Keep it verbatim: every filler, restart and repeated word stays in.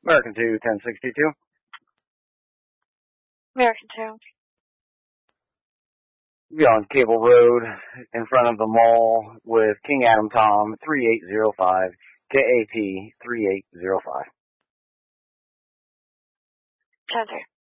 American two, ten sixty-two. American two. Be on Cable Road in front of the mall with King Adam Tom, three eight zero five, K A T three eight zero five. ten three.